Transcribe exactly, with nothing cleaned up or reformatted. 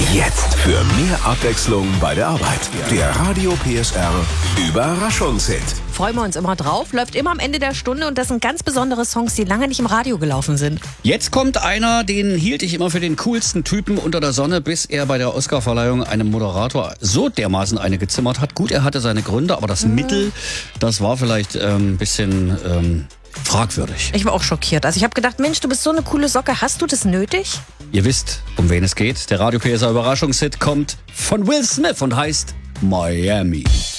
Jetzt für mehr Abwechslung bei der Arbeit. Der Radio P S R Überraschungshit. Freuen wir uns immer drauf. Läuft immer am Ende der Stunde und das sind ganz besondere Songs, die lange nicht im Radio gelaufen sind. Jetzt kommt einer, den hielt ich immer für den coolsten Typen unter der Sonne, bis er bei der Oscarverleihung einem Moderator so dermaßen eine gezimmert hat. Gut, er hatte seine Gründe, aber das mhm. Mittel, das war vielleicht ein ähm, bisschen ähm, fragwürdig. Ich war auch schockiert. Also ich habe gedacht, Mensch, du bist so eine coole Socke. Hast du das nötig? Ihr wisst, um wen es geht. Der Radio P S R Überraschungshit kommt von Will Smith und heißt Miami.